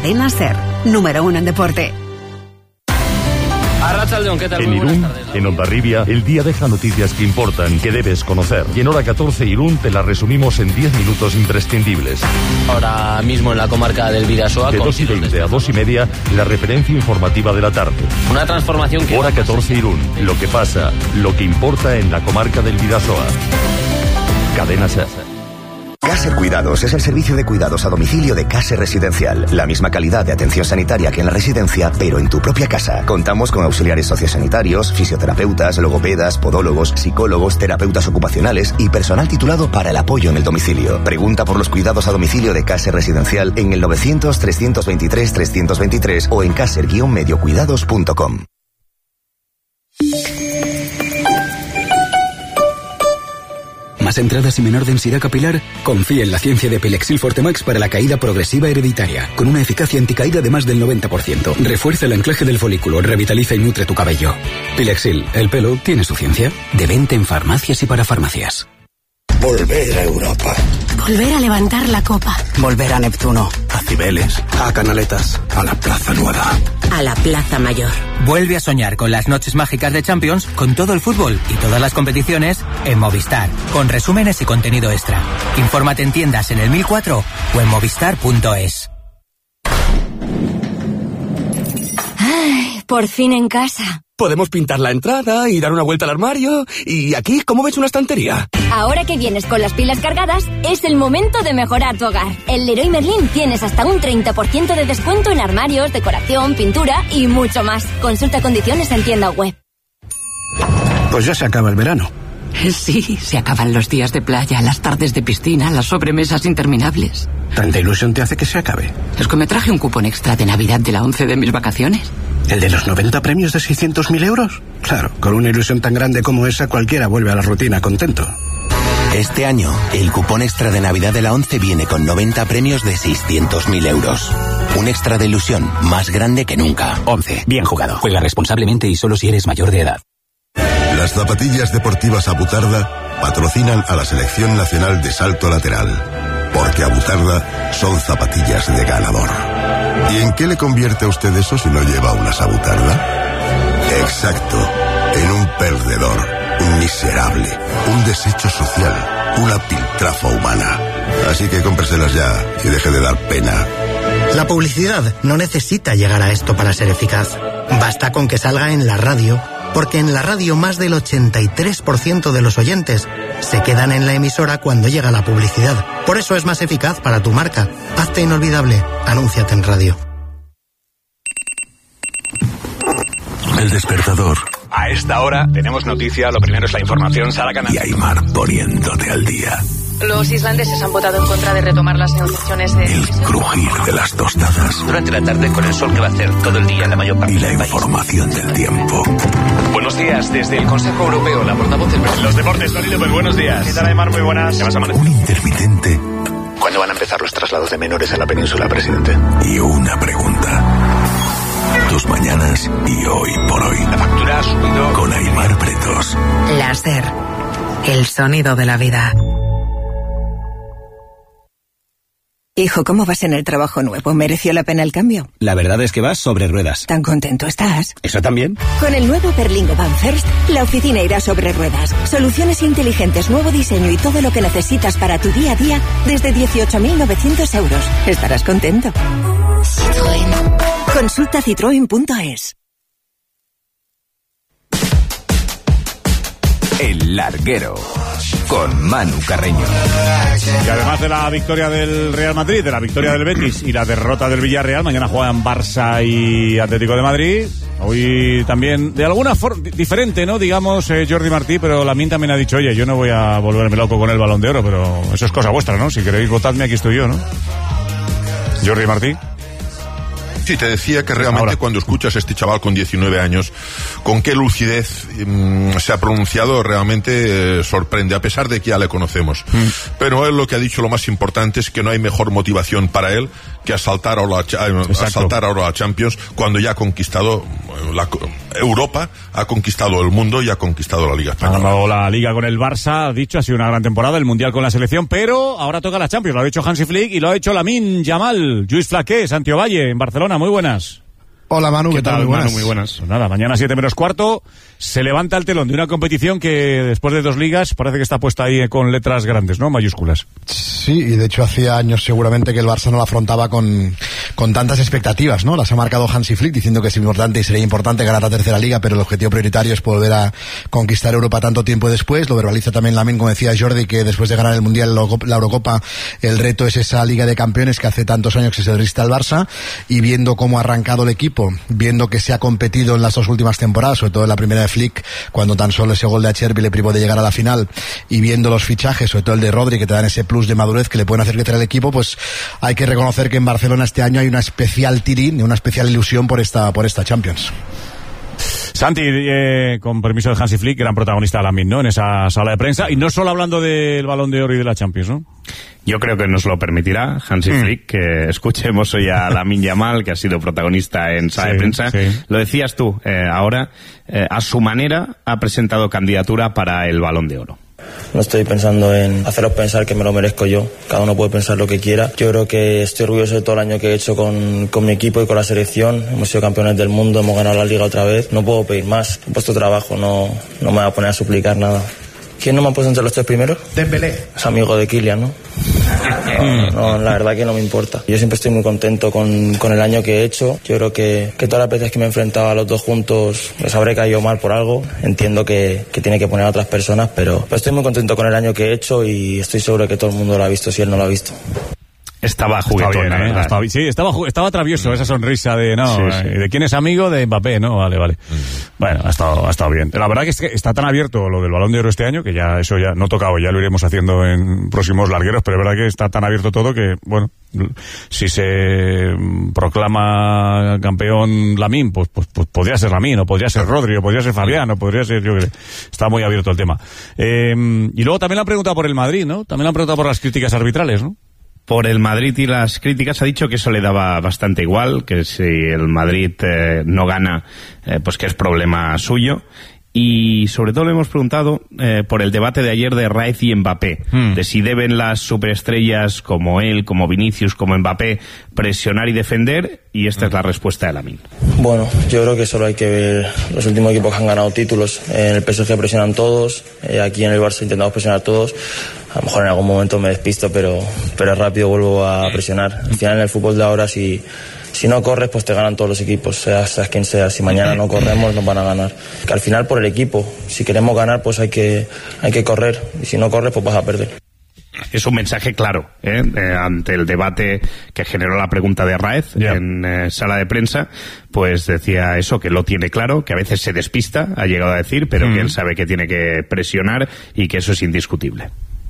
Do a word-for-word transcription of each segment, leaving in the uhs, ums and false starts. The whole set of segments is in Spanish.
Cadena SER, número uno en deporte. Arratsaldeon, ¿qué tal? En Irún, en Hondarribia, el día deja noticias que importan, que debes conocer. Y en Hora catorce Irún te las resumimos en diez minutos imprescindibles. Ahora mismo en la comarca del Bidasoa. De dos y veinte a dos y media, la referencia informativa de la tarde. Una transformación que... Hora catorce Irún, lo que pasa, lo que importa en la comarca del Bidasoa. Cadena SER. Caser Cuidados es el servicio de cuidados a domicilio de Caser Residencial. La misma calidad de atención sanitaria que en la residencia, pero en tu propia casa. Contamos con auxiliares sociosanitarios, fisioterapeutas, logopedas, podólogos, psicólogos, terapeutas ocupacionales y personal titulado para el apoyo en el domicilio. Pregunta por los cuidados a domicilio de Caser Residencial en el novecientos, trescientos veintitrés, trescientos veintitrés o en caser guion medio cuidados punto com. ¿Más entradas y menor densidad capilar? Confía en la ciencia de Pilexil Fortemax para la caída progresiva hereditaria, con una eficacia anticaída de más del noventa por ciento. Refuerza el anclaje del folículo, revitaliza y nutre tu cabello. Pilexil, el pelo tiene su ciencia. De venta en farmacias y para farmacias. Volver a Europa. Volver a levantar la copa. Volver a Neptuno. A Cibeles. A Canaletas. A la Plaza Nueva. A la Plaza Mayor. Vuelve a soñar con las noches mágicas de Champions, con todo el fútbol y todas las competiciones en Movistar, con resúmenes y contenido extra. Infórmate en tiendas en el mil cuatro o en movistar punto es. Ay, por fin en casa. Podemos pintar la entrada y dar una vuelta al armario. Y aquí, ¿cómo ves una estantería? Ahora que vienes con las pilas cargadas, es el momento de mejorar tu hogar. En Leroy Merlin tienes hasta un treinta por ciento de descuento en armarios, decoración, pintura y mucho más. Consulta condiciones en tienda web. Pues ya se acaba el verano. Sí, se acaban los días de playa, las tardes de piscina, las sobremesas interminables. ¿Tanta ilusión te hace que se acabe? Es que me traje un cupón extra de Navidad de la once de mis vacaciones. ¿El de los noventa premios de seiscientos mil euros? Claro, con una ilusión tan grande como esa, cualquiera vuelve a la rutina contento. Este año, el cupón extra de Navidad de la once viene con noventa premios de seiscientos mil euros. Un extra de ilusión más grande que nunca. once. Bien jugado. Juega responsablemente y solo si eres mayor de edad. Las zapatillas deportivas Abutarda patrocinan a la Selección Nacional de Salto Lateral, porque Abutarda son zapatillas de ganador. ¿Y en qué le convierte a usted eso si no lleva unas Abutarda? Exacto, en un perdedor, un miserable, un desecho social, una piltrafa humana. Así que cómpreselas ya y deje de dar pena. La publicidad no necesita llegar a esto para ser eficaz. Basta con que salga en la radio, porque en la radio más del ochenta y tres por ciento de los oyentes se quedan en la emisora cuando llega la publicidad. Por eso es más eficaz para tu marca. Hazte inolvidable. Anúnciate en radio. El despertador. A esta hora tenemos noticia. Lo primero es la información. Sara Canal. Y Aymar poniéndote al día. Los islandeses han votado en contra de retomar las negociaciones de... El crujir de las tostadas. Durante la tarde con el sol que va a hacer todo el día en la mayor parte y la del país. Información del tiempo. Buenos días, desde el Consejo Europeo, la portavoz del... Los deportes, Tony López, buenos días. ¿Qué tal, Aymar? Muy buenas. ¿Qué vas a amanecer? Un intermitente. ¿Cuándo van a empezar los traslados de menores en la península, presidente? Y una pregunta. Tus mañanas y hoy por hoy. La factura ha subido... Con Aymar Pretos. La SER, el sonido de la vida. Hijo, ¿cómo vas en el trabajo nuevo? ¿Mereció la pena el cambio? La verdad es que vas sobre ruedas. ¿Tan contento estás? ¿Eso también? Con el nuevo Berlingo Van First, la oficina irá sobre ruedas. Soluciones inteligentes, nuevo diseño y todo lo que necesitas para tu día a día desde dieciocho mil novecientos euros. Estarás contento. Citroën. Consulta citroen punto es. El Larguero, con Manu Carreño. Y además de la victoria del Real Madrid, de la victoria del Betis y la derrota del Villarreal, mañana juegan Barça y Atlético de Madrid. Hoy también, de alguna forma diferente, ¿no? Digamos, eh, Jordi Martí, pero Lamine también ha dicho, oye, yo no voy a volverme loco con el Balón de Oro, pero eso es cosa vuestra, ¿no? Si queréis votadme, aquí estoy yo, ¿no? Jordi Martí. Sí, te decía que realmente ahora, cuando escuchas a este chaval con diecinueve años, con qué lucidez mmm, se ha pronunciado, realmente eh, sorprende, a pesar de que ya le conocemos. Mm. Pero él lo que ha dicho, lo más importante, es que no hay mejor motivación para él que asaltar ahora, a saltar ahora a Champions cuando ya ha conquistado la, Europa ha conquistado el mundo y ha conquistado la Liga Española. Ha ganado la Liga con el Barça, ha dicho, ha sido una gran temporada, el Mundial con la selección, pero ahora toca la Champions, lo ha hecho Hansi Flick y lo ha hecho Lamine Yamal. Lluís Flaqué, Santiago Valle, en Barcelona, muy buenas. Hola Manu, ¿qué, ¿qué tal? tal? Muy buenas. Manu, muy buenas. Pues nada, mañana siete menos cuarto se levanta el telón de una competición que después de dos ligas parece que está puesta ahí con letras grandes, ¿no? Mayúsculas. Sí, y de hecho hacía años seguramente que el Barça no la afrontaba con, con tantas expectativas, ¿no? Las ha marcado Hansi Flick diciendo que es importante y sería importante ganar la tercera liga, pero el objetivo prioritario es volver a conquistar Europa tanto tiempo después. Lo verbaliza también Lamine, como decía Jordi, que después de ganar el Mundial, la Eurocopa, el reto es esa Liga de Campeones que hace tantos años que se le resiste al Barça, y viendo cómo ha arrancado el equipo, viendo que se ha competido en las dos últimas temporadas, sobre todo en la primera de Flick, cuando tan solo ese gol de Acherbi le privó de llegar a la final, y viendo los fichajes, sobre todo el de Rodri, que te dan ese plus de madurez que le pueden hacer crecer al equipo, pues hay que reconocer que en Barcelona este año hay una especial tirín, una especial ilusión por esta, por esta Champions. Santi, eh, con permiso de Hansi Flick, gran protagonista de Lamine, ¿no? En esa sala de prensa, y no solo hablando del Balón de Oro y de la Champions, ¿no? Yo creo que nos lo permitirá Hansi mm. Flick, que escuchemos hoy a Lamine Yamal, que ha sido protagonista en sala sí, de prensa. Sí. Lo decías tú, eh, ahora, eh, a su manera, ha presentado candidatura para el Balón de Oro. No estoy pensando en haceros pensar que me lo merezco yo. Cada uno puede pensar lo que quiera. Yo creo que estoy orgulloso de todo el año que he hecho con, con mi equipo y con la selección. Hemos sido campeones del mundo, hemos ganado la Liga otra vez. No puedo pedir más. He puesto trabajo, no, no me voy a poner a suplicar nada. ¿Quién no me ha puesto entre los tres primeros? Dembélé. Es amigo de Kylian, ¿no? No, la verdad que no me importa. Yo siempre estoy muy contento con, con el año que he hecho. Yo creo que, que todas las veces que me he enfrentado a los dos juntos les habré caído mal por algo. Entiendo que, que tiene que poner a otras personas, pero, pero estoy muy contento con el año que he hecho y estoy seguro de que todo el mundo lo ha visto si él no lo ha visto. Estaba juguetón, ¿eh? Estaba, sí, estaba, estaba travieso, mm. esa sonrisa de, no, sí, sí. ¿de quién es amigo? De Mbappé, ¿no? Vale, vale. Mm. Bueno, ha estado, ha estado bien. La verdad que, es que está tan abierto lo del Balón de Oro este año, que ya eso ya no tocado, ya lo iremos haciendo en próximos largueros, pero es verdad que está tan abierto todo que, bueno, si se proclama campeón Lamine, pues, pues, pues podría ser Lamine, o podría ser Rodri, o podría ser Fabián, o podría ser, yo que sé. Está muy abierto el tema. Eh, y luego también le han preguntado por el Madrid, ¿no? También le han preguntado por las críticas arbitrales, ¿no? Por el Madrid y las críticas, ha dicho que eso le daba bastante igual, que si el Madrid eh, no gana, eh, pues que es problema suyo. Y sobre todo le hemos preguntado eh, por el debate de ayer de Raez y Mbappé, hmm. de si deben las superestrellas como él, como Vinicius, como Mbappé, presionar y defender, y esta hmm. es la respuesta de Lamine. Bueno, yo creo que solo hay que ver los últimos equipos que han ganado títulos. En el P S G presionan todos, eh, aquí en el Barça intentamos presionar todos. A lo mejor en algún momento me despisto, pero, pero rápido vuelvo a presionar. Al final en el fútbol de ahora, si... Si no corres, pues te ganan todos los equipos, seas, seas quien sea. Si mañana no corremos, nos van a ganar. Que al final por el equipo, si queremos ganar, pues hay que, hay que correr. Y si no corres, pues vas a perder. Es un mensaje claro, ¿eh? Eh, ante el debate que generó la pregunta de Raez yeah. en eh, sala de prensa, pues decía eso, que lo tiene claro, que a veces se despista, ha llegado a decir, pero mm. que él sabe que tiene que presionar y que eso es indiscutible.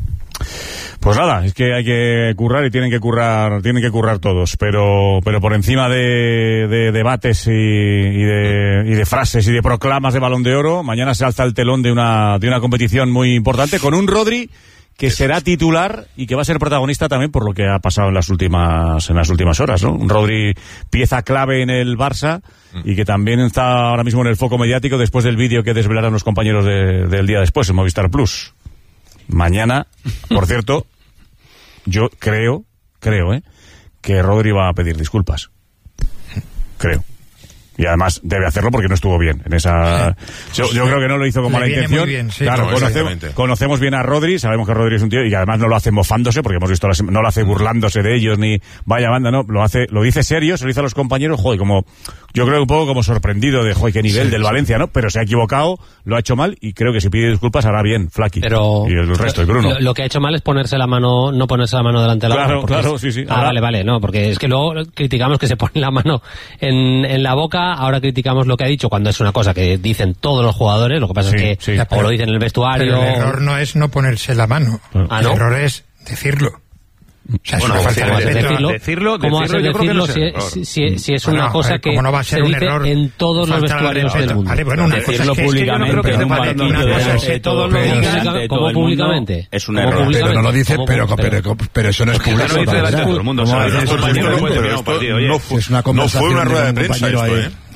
Pues nada, es que hay que currar y tienen que currar, tienen que currar todos, pero, pero por encima de, de debates y, y de, y de frases y de proclamas de Balón de Oro, mañana se alza el telón de una, de una competición muy importante con un Rodri que será titular y que va a ser protagonista también por lo que ha pasado en las últimas, en las últimas horas, ¿no? Un Rodri pieza clave en el Barça y que también está ahora mismo en el foco mediático después del vídeo que desvelaron los compañeros de, del día después en Movistar Plus. Mañana, por cierto, yo creo, creo, ¿eh? que Rodri va a pedir disculpas. Creo. Y además debe hacerlo porque no estuvo bien en esa. Yo, yo creo que no lo hizo con mala intención. Muy bien, sí, claro, no, conocemos, conocemos bien a Rodri, sabemos que Rodri es un tío y que además no lo hace mofándose, porque hemos visto, las, no lo hace burlándose de ellos ni vaya banda, no, lo hace, lo dice serio, se lo dice a los compañeros, joder, como yo creo que un poco como sorprendido de joder, qué nivel sí, del sí. Valencia, ¿no? Pero se ha equivocado, lo ha hecho mal y creo que si pide disculpas hará bien, Flaky. Pero y el resto, el Bruno. Lo, lo que ha hecho mal es ponerse la mano, no ponerse la mano delante de la claro, boca. Claro, claro, es, sí, sí. Ah, ahora, vale, vale, no, porque es que luego criticamos que se pone la mano en, en la boca, ahora criticamos lo que ha dicho cuando es una cosa que dicen todos los jugadores, lo que pasa sí, es que sí. o lo dicen en el vestuario. Pero el error no es no ponerse la mano, ¿Ah, el no? error es decirlo. O sea, bueno, es una falta de decirlo, decirlo, ¿cómo decirlo, hacer decirlo no si, si, si es bueno, una cosa ver, que no va a ser se un dice error en todos los vestuarios del mundo? Vale, bueno, una decirlo cosa es que públicamente es que en un banquillo de todo lo digan ¿Cómo públicamente? Es un error. Pero no lo dice, pero, pero, pero eso no es público. Todo el mundo sabe. No fue una rueda de prensa esto, ¿eh?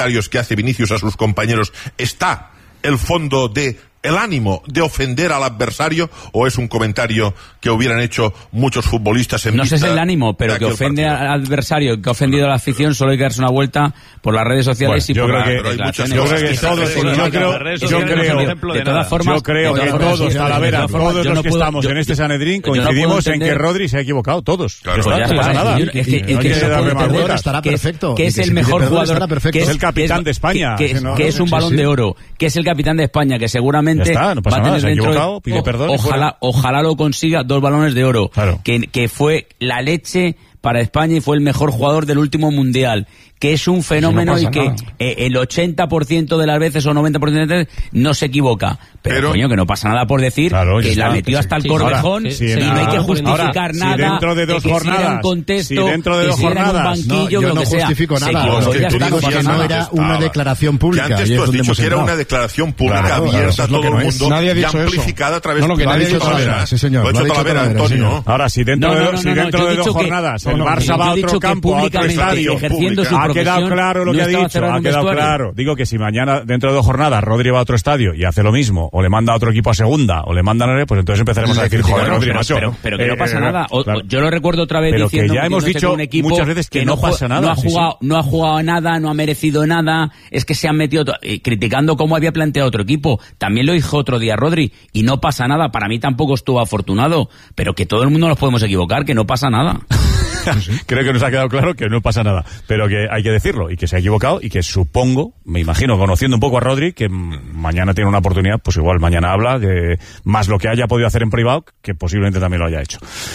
comentarios que hace Vinicius a sus compañeros está el fondo de el ánimo de ofender al adversario, o es un comentario que hubieran hecho muchos futbolistas en no sé si es el ánimo, pero que ofende partido. al adversario, que ha ofendido a la afición, solo hay que darse una vuelta por las redes sociales bueno, y por yo las creo que, declaraciones. yo creo que todos, yo creo, yo creo, de todas formas, yo creo que todos, Talavera, todos los que estamos en este Sanedrín coincidimos en que Rodri se ha equivocado, todos. Claro, ya está, no pasa nada. Es que estará perfecto. Que es el mejor jugador, que es el capitán de España, que es un balón de oro, que es el capitán de España, que seguramente va a tener se ha dentro equivocado, pide perdón. Ojalá, ojalá lo consiga, dos balones de oro. Claro. Que, que fue la leche para España y fue el mejor jugador del último mundial, que es un fenómeno no y que eh, el ochenta por ciento de las veces o noventa por ciento de las veces no se equivoca. Pero, Pero coño, que no pasa nada por decir claro, que la metió hasta el Corvejón y sí, no hay que justificar ahora, nada. Si dentro de dos de que jornadas, si era un contexto, si dentro de dos que si jornadas, era un banquillo, no, yo lo no que sea. justifico nada. Sí, Lo que tú digo que no era una declaración pública. Que antes tú has dicho que era una declaración pública claro, abierta a todo el mundo nadie ha dicho y amplificada eso. a través no, no, de nadie ha dicho Talavera. Sí, señor. Lo ha dicho Talavera, Antonio. Ahora, si dentro de dos jornadas el Barça va a otro campo, a otro estadio, ha quedado claro lo que ha dicho, ha quedado claro. Digo que si mañana, dentro de dos jornadas, Rodri va a otro estadio y hace lo mismo, o le manda a otro equipo a segunda, o le mandan a... pues entonces empezaremos a decir, joder, Rodri, macho. Pero, pero que no pasa eh, nada. O, claro. Yo lo recuerdo otra vez pero diciendo que ya hemos dicho un equipo muchas veces que, que no, no pasa nada. No ha, jugado, sí, sí. no ha jugado nada, no ha merecido nada, es que se han metido... Eh, criticando cómo había planteado otro equipo. También lo dijo otro día Rodri, y no pasa nada. Para mí tampoco estuvo afortunado, pero que todo el mundo nos podemos equivocar, que no pasa nada. Creo que nos ha quedado claro que no pasa nada, pero que hay que decirlo y que se ha equivocado y que supongo, me imagino, conociendo un poco a Rodri, que mañana tiene una oportunidad, pues igual mañana habla, que más lo que haya podido hacer en privado, que posiblemente también lo haya hecho.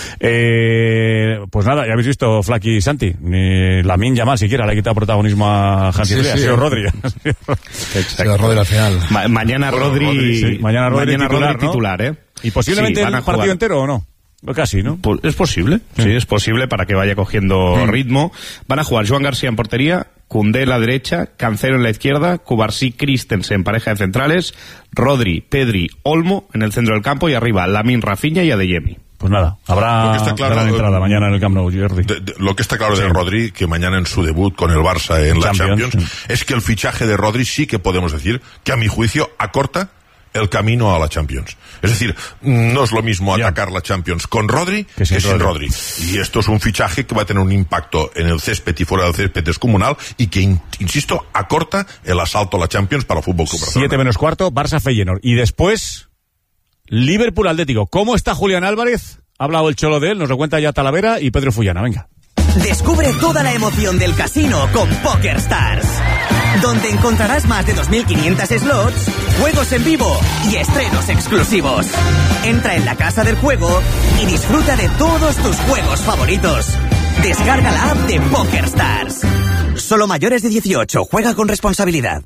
Eh, pues nada, ya habéis visto Flaky y Santi, ni Lamine Yamal siquiera le ha quitado protagonismo a Hansi Flick, sí, sí, ha sido eh. Rodri. Ha sido Rodri al final. Ma- mañana Rodri, Rodri sí. mañana Rodri mañana titular, Rodri titular, ¿no? ¿eh? Y posiblemente sí, el partido jugar. entero o no. Casi, ¿no? Es posible, sí. sí, es posible para que vaya cogiendo mm. ritmo. Van a jugar Joan García en portería, Koundé en la derecha, Cancelo en la izquierda, Cubarsí, Christensen, pareja de centrales, Rodri, Pedri, Olmo en el centro del campo y arriba Lamine, Rafinha y Adeyemi. Pues nada, habrá lo que está claro, gran entrada mañana en el Camp Nou, Jordi. De, de, lo que está claro sí. de Rodri, que mañana en su debut con el Barça en la Champions, Champions sí. es que el fichaje de Rodri sí que podemos decir que a mi juicio acorta el camino a la Champions. Es decir, no es lo mismo ya. atacar la Champions con Rodri que sin, que sin Rodri. Rodri. Y esto es un fichaje que va a tener un impacto en el césped y fuera del césped descomunal y que, in, insisto, acorta el asalto a la Champions para el Fútbol Club Barcelona. Siete menos cuarto, Barça Feyenoord. Y después, Liverpool Atlético. ¿Cómo está Julián Álvarez? Ha hablado el cholo de él, nos lo cuenta ya Talavera y Pedro Fullana. Venga. Descubre toda la emoción del casino con PokerStars, donde encontrarás más de dos mil quinientos slots, juegos en vivo y estrenos exclusivos. Entra en la casa del juego y disfruta de todos tus juegos favoritos. Descarga la app de PokerStars. Solo mayores de dieciocho. Juega con responsabilidad.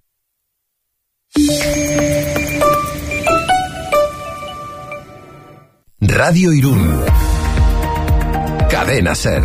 Radio Irún. Cadena Ser.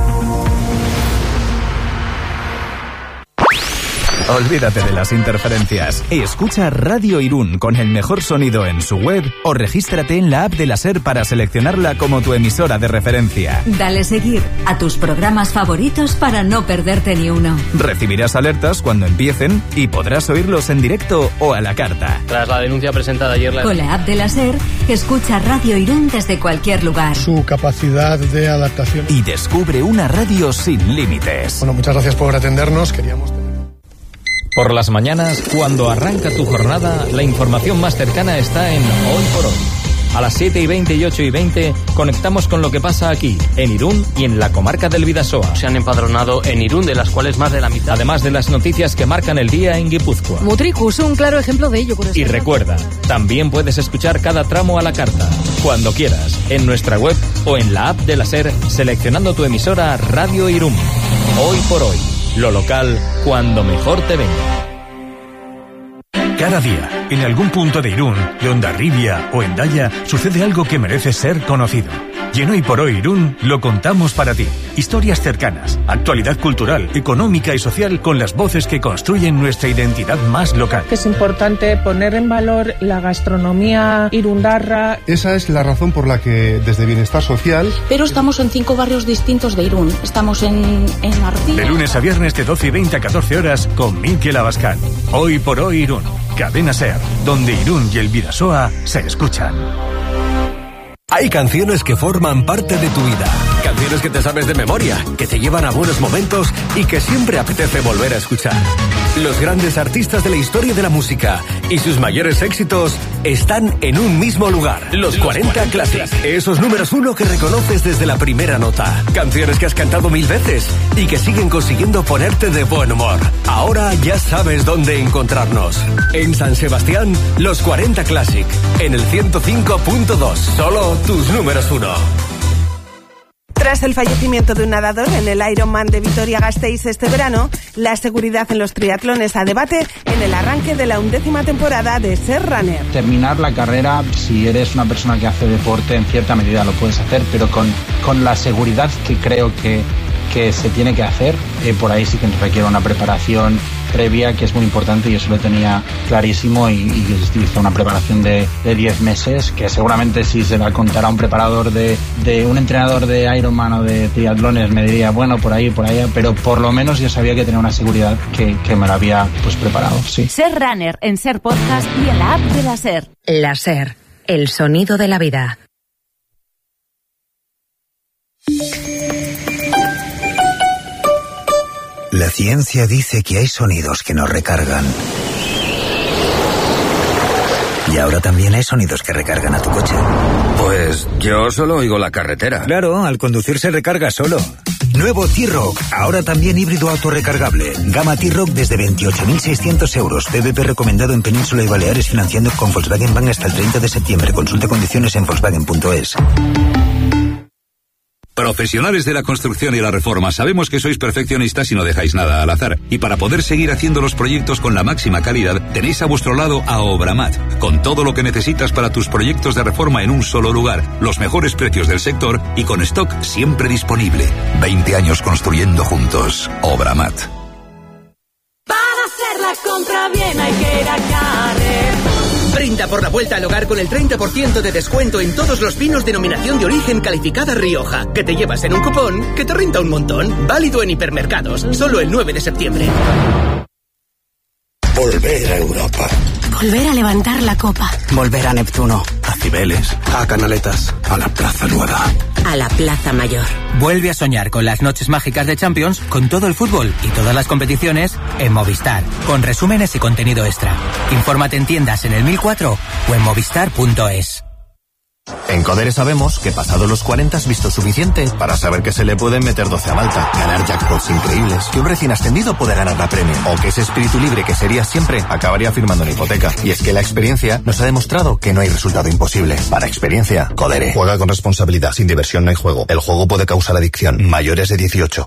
Olvídate de las interferencias. Escucha Radio Irún con el mejor sonido en su web o regístrate en la app de la SER para seleccionarla como tu emisora de referencia. Dale seguir a tus programas favoritos para no perderte ni uno. Recibirás alertas cuando empiecen y podrás oírlos en directo o a la carta. Tras la denuncia presentada ayer... La... Con la app de la SER, escucha Radio Irún desde cualquier lugar. Su capacidad de adaptación. Y descubre una radio sin límites. Bueno, muchas gracias por atendernos. Queríamos... Por las mañanas, cuando arranca tu jornada, la información más cercana está en Hoy por Hoy. A las siete y veinte y ocho y veinte conectamos con lo que pasa aquí, en Irún y en la comarca del Bidasoa. Se han empadronado en Irún, de las cuales más de la mitad. Además de las noticias que marcan el día en Guipúzcoa. Mutricus, un claro ejemplo de ello. Por y recuerda, también puedes escuchar cada tramo a la carta, cuando quieras, en nuestra web o en la app de la SER, seleccionando tu emisora Radio Irún. Hoy por Hoy. Lo local, cuando mejor te venga. Cada día, en algún punto de Irún, de Hondarribia o Hendaya, sucede algo que merece ser conocido. Y en Hoy por Hoy Irún lo contamos para ti. Historias cercanas, actualidad cultural, económica y social con las voces que construyen nuestra identidad más local. Es importante poner en valor la gastronomía irundarra. Esa es la razón por la que desde Bienestar Social... Pero estamos en cinco barrios distintos de Irún. Estamos en, en Arcilla. De lunes a viernes de doce y veinte a catorce horas con Miquel Abascal. Hoy por Hoy Irún. Cadena SER, donde Irún y el Bidasoa se escuchan. Hay canciones que forman parte de tu vida. Canciones que te sabes de memoria, que te llevan a buenos momentos y que siempre apetece volver a escuchar. Los grandes artistas de la historia de la música y sus mayores éxitos están en un mismo lugar. Los cuarenta Classic. Esos números uno que reconoces desde la primera nota. Canciones que has cantado mil veces y que siguen consiguiendo ponerte de buen humor. Ahora ya sabes dónde encontrarnos. En San Sebastián, los cuarenta Classic. En el ciento cinco punto dos. Solo tus números uno. Tras el fallecimiento de un nadador en el Ironman de Vitoria-Gasteiz este verano, la seguridad en los triatlones a debate en el arranque de la undécima temporada de Ser Runner. Terminar la carrera, si eres una persona que hace deporte, en cierta medida lo puedes hacer, pero con, con la seguridad que creo que, que se tiene que hacer, eh, por ahí sí que requiere una preparación previa que es muy importante, y eso lo tenía clarísimo, y, y hice una preparación de diez meses que seguramente si se la contara a un preparador de, de un entrenador de Ironman o de triatlones me diría bueno, por ahí, por allá, pero por lo menos yo sabía que tenía una seguridad que, que me la había pues preparado, sí. Ser Runner en Ser Podcast y en la app de la Ser. La Ser, el sonido de la vida. La ciencia dice que hay sonidos que nos recargan. Y ahora también hay sonidos que recargan a tu coche. Pues yo solo oigo la carretera. Claro, al conducir se recarga solo. Nuevo T-Rock, ahora también híbrido autorrecargable. Gama T-Rock desde veintiocho mil seiscientos euros. P V P recomendado en Península y Baleares, financiando con Volkswagen Bank hasta el treinta de septiembre. Consulte condiciones en Volkswagen punto es. Profesionales de la construcción y la reforma, sabemos que sois perfeccionistas y no dejáis nada al azar. Y para poder seguir haciendo los proyectos con la máxima calidad, tenéis a vuestro lado a Obramat, con todo lo que necesitas para tus proyectos de reforma en un solo lugar, los mejores precios del sector y con stock siempre disponible. veinte años construyendo juntos. Obramat. Para hacer la compra bien hay que ir a Carrefour. Brinda por la vuelta al hogar con el treinta por ciento de descuento en todos los vinos denominación de origen calificada Rioja, que te llevas en un cupón que te renta un montón. Válido en hipermercados, solo el nueve de septiembre. Volver a Europa. Volver a levantar la copa. Volver a Neptuno. A Cibeles. A Canaletas. A la Plaza Nueva. A la Plaza Mayor. Vuelve a soñar con las noches mágicas de Champions, con todo el fútbol y todas las competiciones en Movistar, con resúmenes y contenido extra. Infórmate en tiendas en el mil cuatro o en movistar punto es. En Codere sabemos que pasados los cuarenta has visto suficiente para saber que se le pueden meter doce a Malta, ganar jackpots increíbles, que un recién ascendido puede ganar la Premium, o que ese espíritu libre que serías siempre acabaría firmando una hipoteca. Y es que la experiencia nos ha demostrado que no hay resultado imposible. Para experiencia, Codere. Juega con responsabilidad. Sin diversión no hay juego. El juego puede causar adicción. Mayores de dieciocho.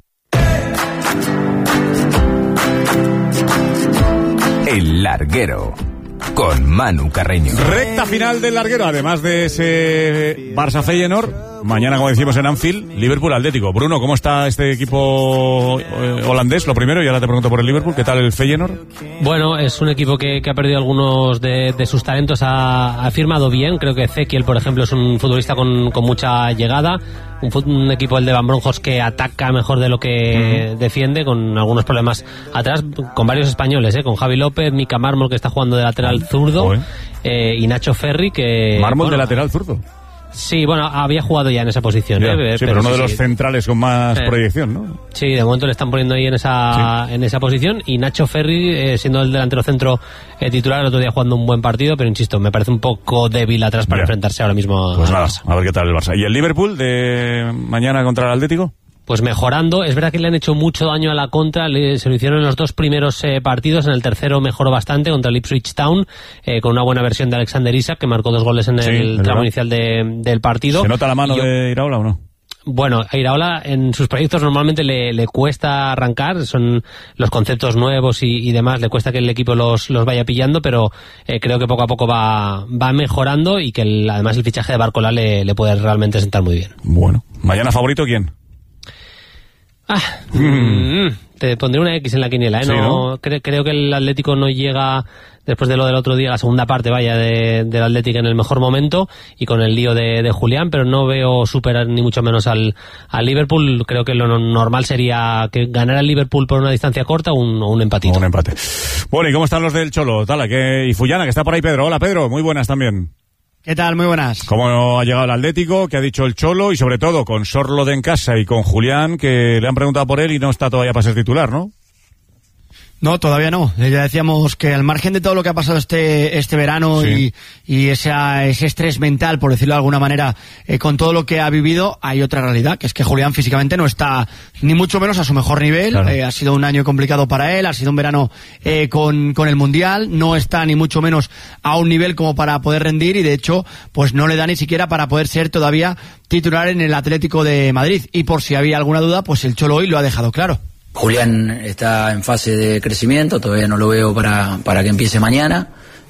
El Larguero. Con Manu Carreño. Recta final del Larguero, además de ese Barça Feyenoord. Mañana, como decimos en Anfield, Liverpool Atlético. Bruno, ¿cómo está este equipo eh, holandés? Lo primero, y ahora te pregunto por el Liverpool. ¿Qué tal el Feyenoord? Bueno, es un equipo que, que ha perdido algunos de, de sus talentos. Ha, ha firmado bien. Creo que Ezequiel, por ejemplo, es un futbolista con, con mucha llegada. Un, un equipo, el de Van Bronckhorst, que ataca mejor de lo que uh-huh. defiende, con algunos problemas atrás, con varios españoles, ¿eh? Con Javi López, Mika Mármol, que está jugando de lateral zurdo, eh, y Nacho Ferri, que... Mármol bueno, de lateral zurdo. Sí, bueno, había jugado ya en esa posición, ya, ¿eh? Sí, pero, pero uno sí, de los sí. centrales con más eh, proyección, ¿no? Sí, de momento le están poniendo ahí en esa sí. en esa posición. Y Nacho Ferri, eh, siendo el delantero centro eh, titular, el otro día jugando un buen partido, pero insisto, me parece un poco débil atrás para ya. enfrentarse ahora mismo pues al nada, Barça. A ver qué tal el Barça. ¿Y el Liverpool de mañana contra el Atlético? Pues mejorando. Es verdad que le han hecho mucho daño a la contra. Le, se lo hicieron en los dos primeros eh, partidos. En el tercero mejoró bastante contra el Ipswich Town, eh, con una buena versión de Alexander Isak, que marcó dos goles en sí, el tramo verdad. inicial de, del partido. ¿Se nota la mano yo, de Iraola o no? Bueno, a Iraola en sus proyectos normalmente le, le cuesta arrancar, son los conceptos nuevos y, y demás, le cuesta que el equipo los, los vaya pillando, pero eh, creo que poco a poco va, va mejorando, y que el, además el fichaje de Barcola le, le puede realmente sentar muy bien. Bueno, ¿mañana favorito quién? Ah, mm. te pondré una X en la quiniela, ¿eh? Sí, no, ¿no? Cre- creo que el Atlético no llega, después de lo del otro día, la segunda parte, vaya, de, del Atlético en el mejor momento, y con el lío de, de Julián, pero no veo superar ni mucho menos al, al Liverpool. Creo que lo normal sería que ganara el Liverpool por una distancia corta o un, un empatito. Un empate. Bueno, ¿y cómo están los del Cholo? Tala, que, y Fullana, que está por ahí Pedro. Hola Pedro, muy buenas también. ¿Qué tal? Muy buenas. ¿Cómo ha llegado el Atlético? ¿Qué ha dicho el Cholo? Y sobre todo con Sorloth en casa y con Julián, que le han preguntado por él y no está todavía para ser titular, ¿no? No, todavía no. Ya decíamos que al margen de todo lo que ha pasado este este verano sí. y, y esa, ese estrés mental, por decirlo de alguna manera, eh, con todo lo que ha vivido, hay otra realidad, que es que Julián físicamente no está ni mucho menos a su mejor nivel. Claro. Eh, ha sido un año complicado para él, ha sido un verano eh, con, con el Mundial, no está ni mucho menos a un nivel como para poder rendir y de hecho pues no le da ni siquiera para poder ser todavía titular en el Atlético de Madrid. Y por si había alguna duda, pues el Cholo hoy lo ha dejado claro. Julián está en fase de crecimiento, todavía no lo veo para, para que empiece mañana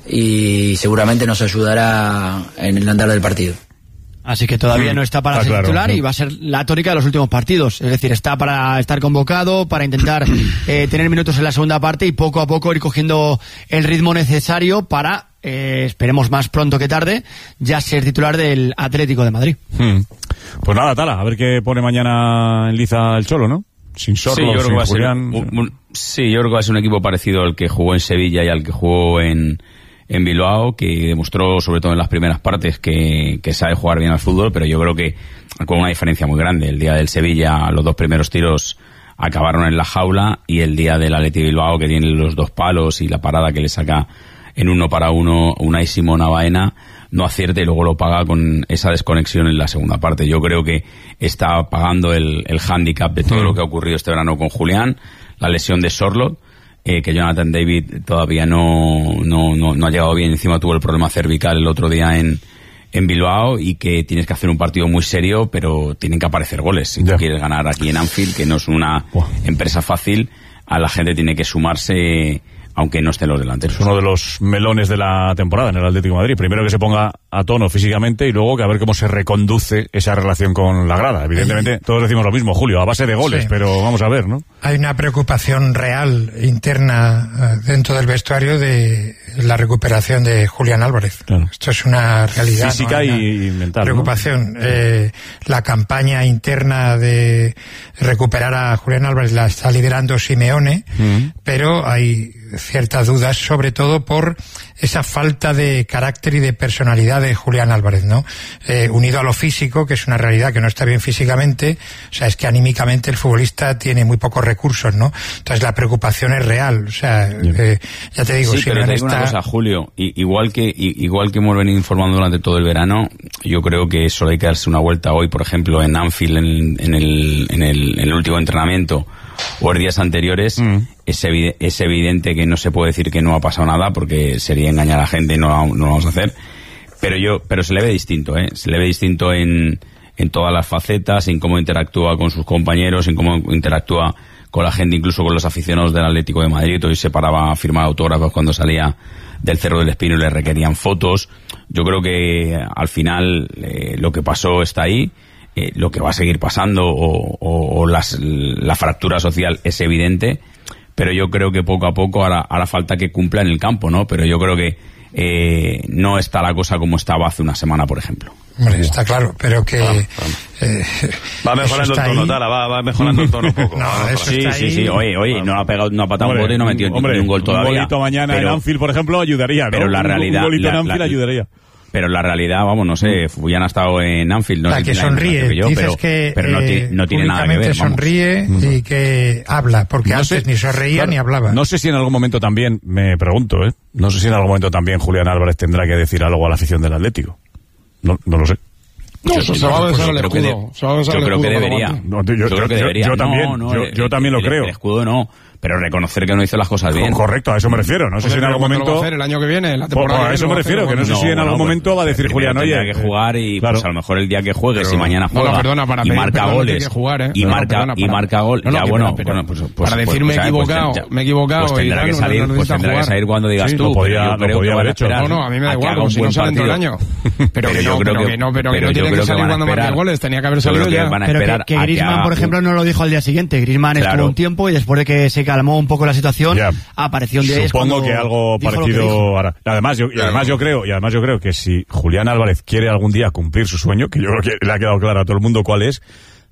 y seguramente nos ayudará en el andar del partido. Así que todavía no está para está ser claro, titular ¿no? y va a ser la tónica de los últimos partidos. Es decir, está para estar convocado, para intentar eh, tener minutos en la segunda parte y poco a poco ir cogiendo el ritmo necesario para, eh, esperemos más pronto que tarde, ya ser titular del Atlético de Madrid. Hmm. Pues nada, Tala, a ver qué pone mañana en liza el Cholo, ¿no? Sin Sorlo, sí, sin Julián. Un, un, sí, yo creo que va a ser un equipo parecido al que jugó en Sevilla y al que jugó en, en Bilbao, que demostró, sobre todo en las primeras partes, que, que sabe jugar bien al fútbol, pero yo creo que con una diferencia muy grande. El día del Sevilla, los dos primeros tiros acabaron en la jaula, y el día del Athletic Bilbao, que tiene los dos palos y la parada que le saca en uno para uno Unai Simón a Baena, no acierta y luego lo paga con esa desconexión en la segunda parte. Yo creo que está pagando el, el hándicap de todo mm. lo que ha ocurrido este verano con Julián, la lesión de Sorloth, eh, que Jonathan David todavía no, no, no, no ha llegado bien, encima tuvo el problema cervical el otro día en, en Bilbao, y que tienes que hacer un partido muy serio, pero tienen que aparecer goles. Si yeah. tú quieres ganar aquí en Anfield, que no es una wow. empresa fácil, a la gente tiene que sumarse, aunque no estén los delanteros. Es uno de los melones de la temporada en el Atlético de Madrid. Primero que se ponga a tono físicamente y luego que a ver cómo se reconduce esa relación con la grada. Evidentemente, todos decimos lo mismo, Julio, a base de goles, sí. pero vamos a ver, ¿no? Hay una preocupación real interna dentro del vestuario de la recuperación de Julián Álvarez. Claro. Esto es una realidad. Física ¿no? y, y mental. Preocupación. ¿no? Eh, la campaña interna de recuperar a Julián Álvarez la está liderando Simeone, uh-huh. pero hay ciertas dudas, sobre todo por esa falta de carácter y de personalidad de Julián Álvarez, ¿no? Eh, unido a lo físico, que es una realidad que no está bien físicamente, o sea, es que anímicamente el futbolista tiene muy pocos recursos, ¿no? Entonces la preocupación es real, o sea, eh, ya te digo, sí, si pero no te digo está... una cosa, Julio, y, igual que y, igual que hemos venido informando durante todo el verano, yo creo que solo hay que darse una vuelta hoy, por ejemplo, en Anfield, en, en, el, en, el, en el último entrenamiento, o en días anteriores, mm. es, evi- es evidente que no se puede decir que no ha pasado nada, porque sería engañar a la gente, no, no lo vamos a hacer, pero yo pero se le ve distinto, ¿eh? Se le ve distinto en, en todas las facetas, en cómo interactúa con sus compañeros, en cómo interactúa con la gente, incluso con los aficionados del Atlético de Madrid. Hoy se paraba a firmar autógrafos cuando salía del Cerro del Espino y le requerían fotos. Yo creo que al final eh, lo que pasó está ahí. Eh, lo que va a seguir pasando o, o, o las, la fractura social es evidente, pero yo creo que poco a poco hará, hará falta que cumpla en el campo, ¿no? Pero yo creo que eh, no está la cosa como estaba hace una semana, por ejemplo. Hombre, está claro, pero que... Ah, eh, va mejorando el tono, Tala, va, va mejorando el tono un poco. No, eso sí, está sí, ahí. sí, oye, oye, no ha pegado, no ha patado hombre, un bote y no ha metido hombre, ni un gol todavía. Un golito mañana pero, en Anfield, por ejemplo, ayudaría, ¿no? Pero la realidad... Un golito la, en Anfield la, ayudaría. Pero la realidad, vamos, no sé, Fuyan ha estado en Anfield, no la sé que si sonríe, que yo, dices pero, que pero no, eh, no tiene nada que ver. Vamos. sonríe y que habla, porque no antes sé, ni sonreía claro, ni hablaba. No sé si en algún momento también, me pregunto, ¿eh? No sé si en algún momento también Julián Álvarez tendrá que decir algo a la afición del Atlético. No, no lo sé. No, yo, se, yo, va a besar yo el creo escudo. Se va a besar yo el creo escudo que debería. No, yo, yo, yo creo que debería. Yo, yo también, no, no, yo, el, yo también el, lo creo. El escudo no, pero reconocer que no hizo las cosas bien. Correcto, a eso me refiero. No sé Joder, si en algún momento... Lo va a hacer el año que viene, la temporada pues, a eso me refiero, que no sé si en algún momento va a decir Julián, oye... Tendrá que jugar y claro. pues a lo mejor el día que juegue, si mañana juega no, perdona, para y pedir, marca perdona, goles, que jugar, ¿eh? y no, marca perdona, y marca gol, no, no, ya que, bueno, pero, bueno, pues, pues para decir me he equivocado, me he equivocado, pues tendrá que salir, pues tendrá que salir cuando digas tú. Lo podía haber hecho. No, no, a mí me da igual, como si no sale todo el año. Pero que no, pero que no, pero que no tiene que salir cuando marque goles, tenía que haber salido ya. Pero que Griezmann, por ejemplo, no lo dijo al día siguiente. Griezmann estuvo un tiempo y después de que se calmó un poco la situación, apareció un día. Supongo que algo parecido ahora. Además yo, y además yo creo, y además yo creo que si Julián Álvarez quiere algún día cumplir su sueño, que yo creo que le ha quedado claro a todo el mundo cuál es,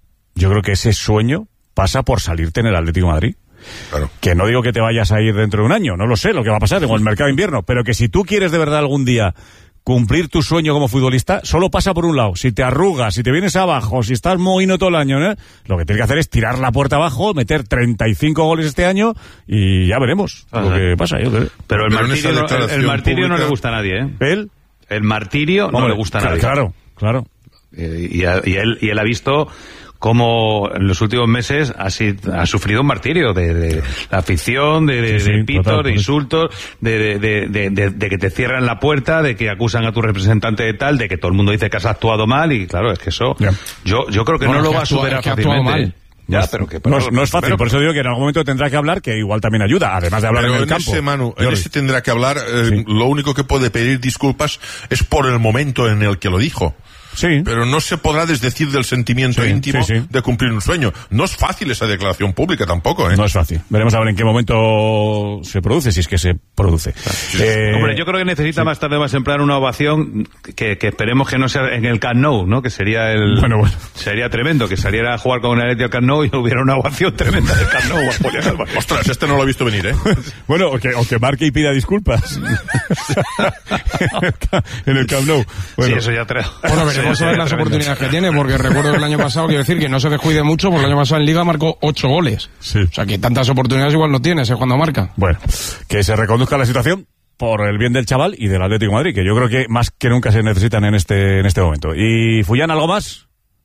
yo creo que ese sueño pasa por salirte en el Atlético de Madrid. Claro. Que no digo que te vayas a ir dentro de un año, no lo sé lo que va a pasar en el mercado de invierno, pero que si tú quieres de verdad algún día cumplir tu sueño como futbolista solo pasa por un lado. Si te arrugas, si te vienes abajo, si estás mohino todo el año, ¿eh? Lo que tienes que hacer es tirar la puerta abajo, meter treinta y cinco goles este año y ya veremos ah, lo que pasa. Yo creo. Pero el Pero martirio, no, el, el martirio pública... no le gusta a nadie, ¿eh? ¿El? El martirio Hombre, no le gusta a nadie. Claro, claro. Eh, y, a, y, él, y él ha visto cómo en los últimos meses ha, sido, ha sufrido un martirio de, de la afición, de, de, sí, sí, de pitos, total, de insultos, de, de, de, de, de que te cierran la puerta, de que acusan a tu representante de tal, de que todo el mundo dice que has actuado mal y claro, es que eso yeah. yo yo creo que bueno, no lo va a superar fácilmente. Ya, pero que, pero, no, no es fácil, pero, por eso digo que en algún momento tendrá que hablar, que igual también ayuda, además de hablar en el en campo. Ese, Manu, en ese tendrá que hablar, eh, sí. Lo único que puede pedir disculpas es por el momento en el que lo dijo. Sí. Pero no se podrá desdecir del sentimiento sí, íntimo sí, sí. de cumplir un sueño. No es fácil esa declaración pública tampoco, ¿eh? No es fácil. Veremos a ver en qué momento se produce, si es que se produce. Sí. Eh, Hombre, yo creo que necesita sí. más tarde más en plan una ovación que, que esperemos que no sea en el Camp Nou, ¿no? Que sería el... Bueno, bueno. Sería tremendo, que saliera a jugar con el Atleti al Camp Nou y hubiera una ovación tremenda del Camp Nou. Ostras, este no lo he visto venir, ¿eh? Bueno, o que, o que marque y pida disculpas. En el Camp Nou. Bueno. Sí, eso ya trae. Bueno, veremos a ver las oportunidades que tiene, porque recuerdo que el año pasado, quiero decir, que no se descuide mucho, porque el año pasado en Liga marcó ocho goles. Sí. O sea, que tantas oportunidades igual no tienes, es cuando marca. Bueno, que se reconduzca la situación por el bien del chaval y del Atlético de Madrid, que yo creo que más que nunca se necesitan en este en este momento. ¿Y Fullán, algo más?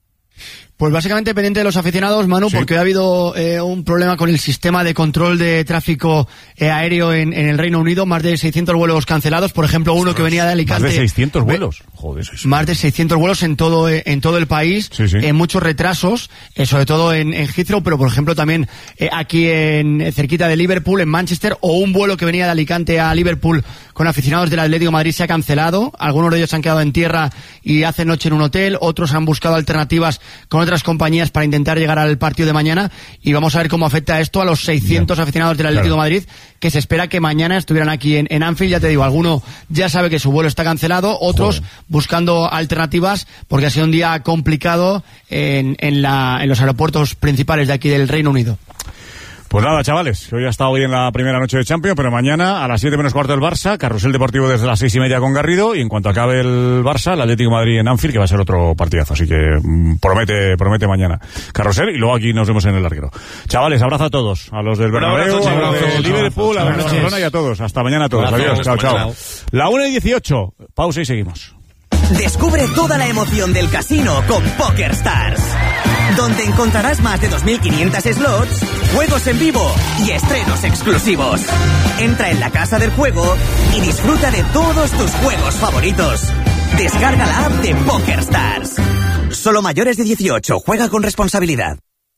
Pues básicamente pendiente de los aficionados, Manu, sí. porque ha habido eh, un problema con el sistema de control de tráfico eh, aéreo en, en el Reino Unido, más de seiscientos vuelos cancelados, por ejemplo uno que venía de Alicante. Más de seiscientos vuelos, joder. Sí, sí. Más de seiscientos vuelos en todo eh, en todo el país, sí, sí. Eh, muchos retrasos, eh, sobre todo en, en Heathrow, pero por ejemplo también eh, aquí en eh, cerquita de Liverpool, en Manchester, o un vuelo que venía de Alicante a Liverpool con aficionados del Atlético de Madrid se ha cancelado, algunos de ellos se han quedado en tierra y hacen noche en un hotel, otros han buscado alternativas con otras compañías para intentar llegar al partido de mañana y vamos a ver cómo afecta esto a los seiscientos yeah. aficionados del Atlético claro. de Madrid que se espera que mañana estuvieran aquí en, en Anfield. Ya te digo, alguno ya sabe que su vuelo está cancelado, otros Joder. buscando alternativas porque ha sido un día complicado en, en, la, en los aeropuertos principales de aquí del Reino Unido. Pues nada, chavales, hoy ha estado hoy en la primera noche de Champions, pero mañana a las siete menos cuarto el Barça, Carrusel Deportivo desde las seis y media con Garrido, y en cuanto acabe el Barça, el Atlético de Madrid en Anfield, que va a ser otro partidazo, así que mmm, promete promete mañana Carrusel, y luego aquí nos vemos en el larguero. Chavales, abrazo a todos, a los del Bernabéu, a los de Liverpool, a los de Barcelona y a todos. Hasta mañana a todos. Adiós, chao, chao. La una y dieciocho, pausa y seguimos. Descubre toda la emoción del casino con PokerStars, donde encontrarás más de dos mil quinientos slots, juegos en vivo y estrenos exclusivos. Entra en la casa del juego y disfruta de todos tus juegos favoritos. Descarga la app de PokerStars. Solo mayores de dieciocho, juega con responsabilidad.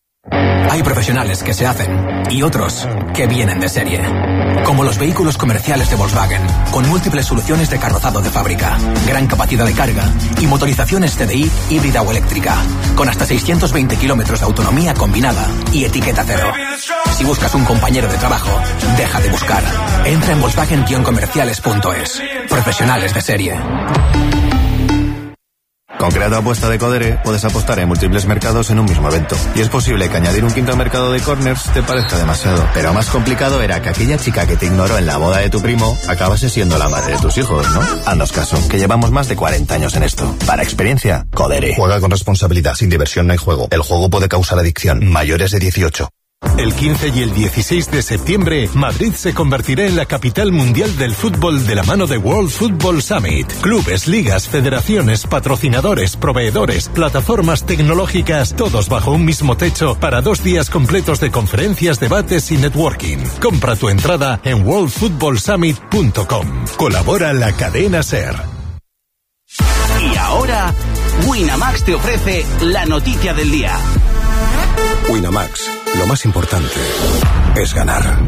Hay profesionales que se hacen y otros que vienen de serie. Como los vehículos comerciales de Volkswagen, con múltiples soluciones de carrozado de fábrica, gran capacidad de carga y motorizaciones C D I híbrida o eléctrica, con hasta seiscientos veinte kilómetros de autonomía combinada y etiqueta cero. Si buscas un compañero de trabajo, deja de buscar. Entra en Volkswagen comerciales punto es. Profesionales de serie. Con Creato Apuesta de Codere puedes apostar en múltiples mercados en un mismo evento. Y es posible que añadir un quinto mercado de corners te parezca demasiado. Pero más complicado era que aquella chica que te ignoró en la boda de tu primo acabase siendo la madre de tus hijos, ¿no? Haznos caso, que llevamos más de cuarenta años en esto. Para experiencia, Codere. Juega con responsabilidad, sin diversión no hay juego. El juego puede causar adicción. Mayores de dieciocho. El quince y el dieciséis de septiembre, Madrid se convertirá en la capital mundial del fútbol de la mano de World Football Summit. Clubes, ligas, federaciones, patrocinadores, proveedores, plataformas tecnológicas, todos bajo un mismo techo para dos días completos de conferencias, debates y networking. Compra tu entrada en world football summit punto com. Colabora la cadena SER. Y ahora, Winamax te ofrece la noticia del día. Winamax, lo más importante es ganar.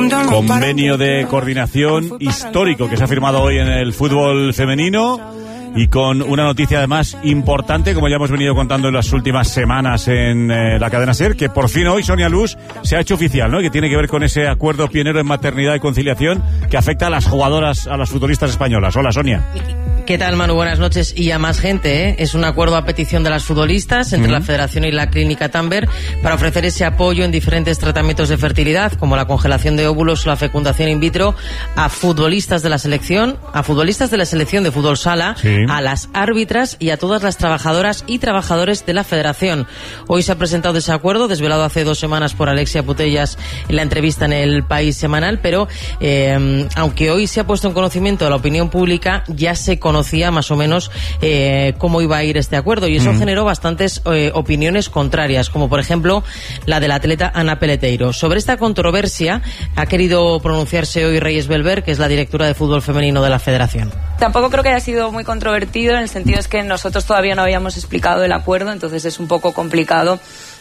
Convenio de coordinación histórico que se ha firmado hoy en el fútbol femenino. y con una noticia además importante, como ya hemos venido contando en las últimas semanas en eh, la cadena SER, que por fin hoy Sonia Luz se ha hecho oficial, ¿no? Que tiene que ver con ese acuerdo pionero en maternidad y conciliación que afecta a las jugadoras, a las futbolistas españolas. Hola, Sonia. ¿Qué tal, Manu? Buenas noches. Y a más gente, ¿eh? Es un acuerdo a petición de las futbolistas entre uh-huh. la Federación y la Clínica Tamber para ofrecer ese apoyo en diferentes tratamientos de fertilidad, como la congelación de óvulos o la fecundación in vitro, a futbolistas de la selección, a futbolistas de la selección de fútbol sala, sí. a las árbitras y a todas las trabajadoras y trabajadores de la Federación. Hoy se ha presentado ese acuerdo, desvelado hace dos semanas por Alexia Putellas en la entrevista en El País Semanal, pero eh, aunque hoy se ha puesto en conocimiento de la opinión pública, ya se conoce conocía más o menos eh, cómo iba a ir este acuerdo, y eso mm. generó bastantes eh, opiniones contrarias, como por ejemplo la del atleta Ana Peleteiro. Sobre esta controversia ha querido pronunciarse hoy Reyes Belver, que es la directora de fútbol femenino de la Federación. Tampoco creo que haya sido muy controvertido, en el sentido es que nosotros todavía no habíamos explicado el acuerdo, entonces es un poco complicado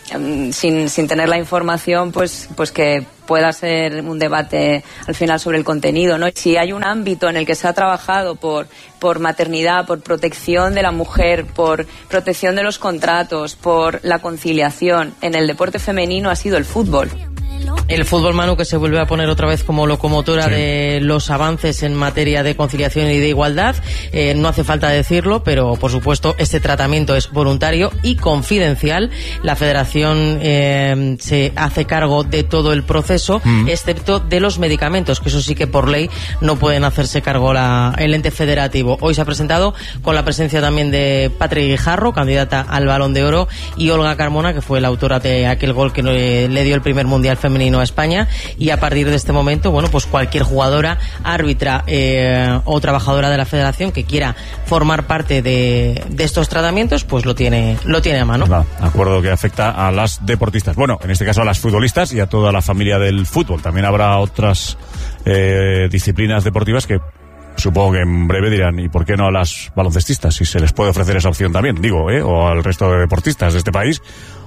sin, sin tener la información, pues, pues que pueda ser un debate al final sobre el contenido, ¿no? Si hay un ámbito en el que se ha trabajado por, por maternidad, por protección de la mujer, por protección de los contratos, por la conciliación en el deporte femenino, ha sido el fútbol. El fútbol, Manu, que se vuelve a poner otra vez como locomotora sí. de los avances en materia de conciliación y de igualdad. Eh, no hace falta decirlo, pero por supuesto este tratamiento es voluntario y confidencial. La Federación eh, se hace cargo de todo el proceso, mm. excepto de los medicamentos, que eso sí que por ley no pueden hacerse cargo la, el ente federativo. Hoy se ha presentado con la presencia también de Patri Guijarro, candidata al Balón de Oro, y Olga Carmona, que fue la autora de aquel gol que le, le dio el primer Mundial Femenino a España, y a partir de este momento, bueno, pues cualquier jugadora, árbitra eh, o trabajadora de la Federación que quiera formar parte de, de estos tratamientos, pues lo tiene, lo tiene a mano. Va, acuerdo que afecta a las deportistas. Bueno, en este caso a las futbolistas y a toda la familia del fútbol. También habrá otras eh, disciplinas deportivas que supongo que en breve dirán, ¿y por qué no a las baloncestistas? Si se les puede ofrecer esa opción también, digo, ¿eh? O al resto de deportistas de este país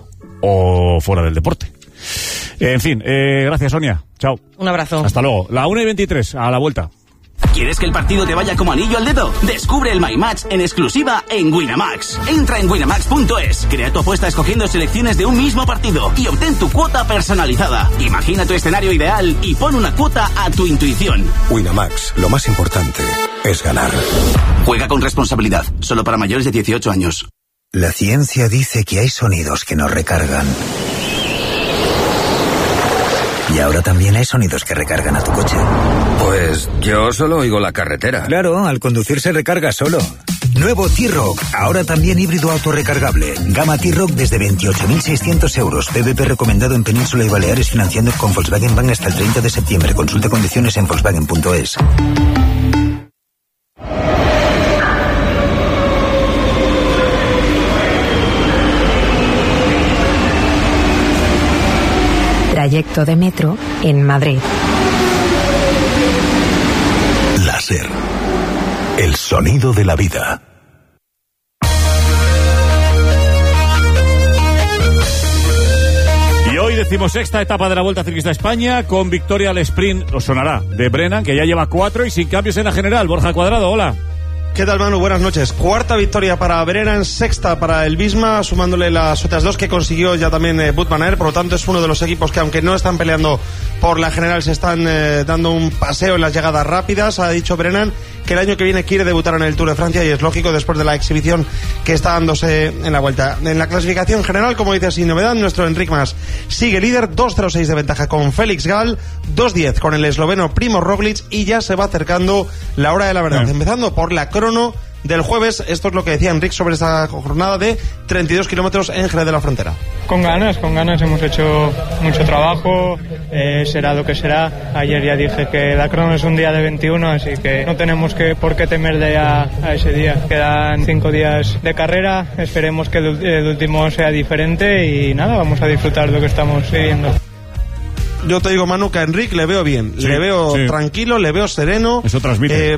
o fuera del deporte. En fin, eh, gracias, Sonia. Chao. Un abrazo. Hasta luego. La una y veintitrés, a la vuelta. ¿Quieres que el partido te vaya como anillo al dedo? Descubre el My Match en exclusiva en Winamax. Entra en winamax punto es, crea tu apuesta escogiendo selecciones de un mismo partido y obtén tu cuota personalizada. Imagina tu escenario ideal y pon una cuota a tu intuición. Winamax, lo más importante es ganar. Juega con responsabilidad, solo para mayores de dieciocho años. La ciencia dice que hay sonidos que nos recargan. Y ahora también hay sonidos que recargan a tu coche. Pues yo solo oigo la carretera. Claro, al conducir se recarga solo. Nuevo T-Roc, ahora también híbrido autorrecargable. Gama T-Roc desde veintiocho mil seiscientos euros. P V P recomendado en Península y Baleares, financiando con Volkswagen Bank hasta el treinta de septiembre. Consulta condiciones en volkswagen punto es. Trayecto de metro en Madrid. La SER. El sonido de la vida. Y hoy decimosexta etapa de la Vuelta Ciclista a España con victoria al sprint, os sonará, de Brennan, que ya lleva cuatro y sin cambios en la general. Borja Cuadrado, hola. ¿Qué tal, Manu? Buenas noches. Cuarta victoria para Brennan, sexta para el Visma, sumándole las otras dos que consiguió ya también eh, Wout van Aert. Por lo tanto, es uno de los equipos que, aunque no están peleando por la general, se están eh, dando un paseo en las llegadas rápidas. Ha dicho Brennan que el año que viene quiere debutar en el Tour de Francia, y es lógico después de la exhibición que está dándose en la Vuelta. En la clasificación general, como dices, sin novedad, nuestro Enric Mas sigue líder, dos cero seis de ventaja con Félix Gal, dos diez con el esloveno Primož Roglič, y ya se va acercando la hora de la verdad, sí. Empezando por la crono del jueves. Esto es lo que decía Enric sobre esta jornada de treinta y dos kilómetros en Jerez de la Frontera. Con ganas, con ganas, hemos hecho mucho trabajo, eh, será lo que será. Ayer ya dije que la crono es un día de veintiuno, así que no tenemos que por qué temerle a, a ese día. Quedan cinco días de carrera, esperemos que el, el último sea diferente y nada, vamos a disfrutar de lo que estamos viviendo. Yo te digo, Manu, que a Enric le veo bien, sí, le veo sí. tranquilo, le veo sereno. Eso transmite. Eh,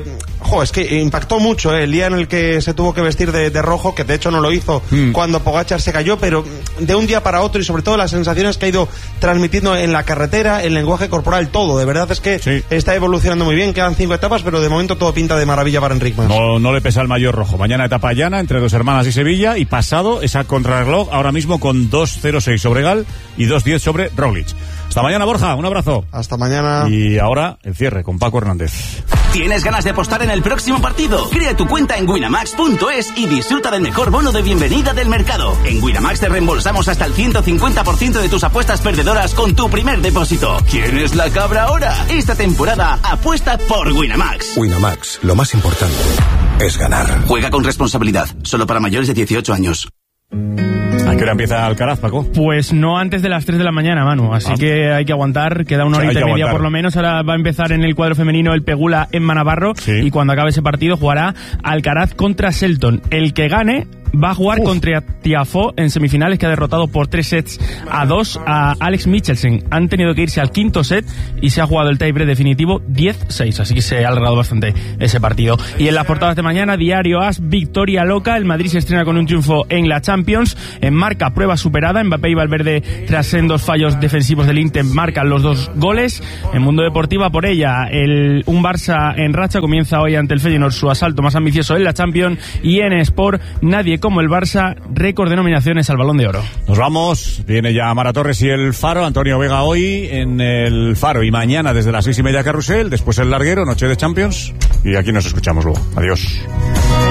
ojo, es que impactó mucho ¿eh? el día en el que se tuvo que vestir de, de rojo, que de hecho no lo hizo mm. cuando Pogačar se cayó, pero de un día para otro, y sobre todo las sensaciones que ha ido transmitiendo en la carretera, el lenguaje corporal, todo, de verdad es que sí. está evolucionando muy bien. Quedan cinco etapas, pero de momento todo pinta de maravilla para Enric Mas. No, no le pesa el maillot rojo. Mañana etapa llana entre Dos Hermanas y Sevilla, y pasado esa contrarreloj ahora mismo con dos cero seis sobre Gal y dos diez sobre Roglic. Hasta mañana, Borja, un abrazo. Hasta mañana. Y ahora el cierre con Paco Hernández. ¿Tienes ganas de apostar en el próximo partido? Crea tu cuenta en winamax punto es y disfruta del mejor bono de bienvenida del mercado. En Winamax te reembolsamos hasta el ciento cincuenta por ciento de tus apuestas perdedoras con tu primer depósito. ¿Quién es la cabra ahora? Esta temporada apuesta por Winamax. Winamax, lo más importante es ganar. Juega con responsabilidad, solo para mayores de dieciocho años. ¿A qué hora empieza Alcaraz, Paco? Pues no antes de las tres de la mañana, Manu. Así ah. que hay que aguantar. Queda una horita o sea, y media aguantar. Por lo menos. Ahora va a empezar en el cuadro femenino el Pegula en Manavarro. Sí. Y cuando acabe ese partido jugará Alcaraz contra Shelton. El que gane va a jugar Uf. contra Tiafoe en semifinales, que ha derrotado por tres sets a dos a Alex Michelsen. Han tenido que irse al quinto set y se ha jugado el tiebreak definitivo diez seis, así que se ha alargado bastante ese partido. Y en las portadas de mañana, Diario As, victoria loca, el Madrid se estrena con un triunfo en la Champions, en marca prueba superada, Mbappé y Valverde tras sendos fallos defensivos del Inter marcan los dos goles. En Mundo Deportiva, por ella, el, un Barça en racha comienza hoy ante el Feyenoord su asalto más ambicioso en la Champions, y en Sport, nadie como el Barça, récord de nominaciones al Balón de Oro. Nos vamos, viene ya Mara Torres y el Faro, Antonio Vega hoy en el Faro, y mañana desde las seis y media Carrusel, después el Larguero, noche de Champions, y aquí nos escuchamos luego. Adiós.